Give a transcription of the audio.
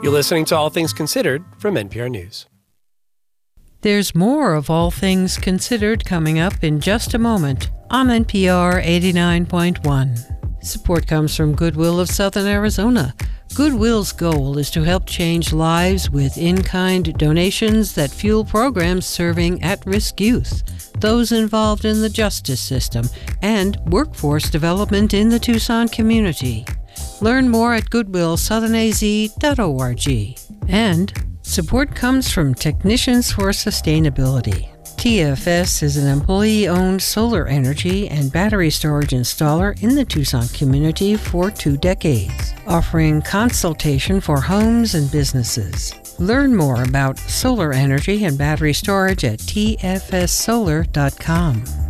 You're listening to All Things Considered from NPR News. There's more of All Things Considered coming up in just a moment on NPR 89.1. Support comes from Goodwill of Southern Arizona. Goodwill's goal is to help change lives with in-kind donations that fuel programs serving at-risk youth, those involved in the justice system, and workforce development in the Tucson community. Learn more at goodwillsouthernaz.org. And support comes from Technicians for Sustainability. TFS is an employee-owned solar energy and battery storage installer in the Tucson community for 2 decades, offering consultation for homes and businesses. Learn more about solar energy and battery storage at tfssolar.com.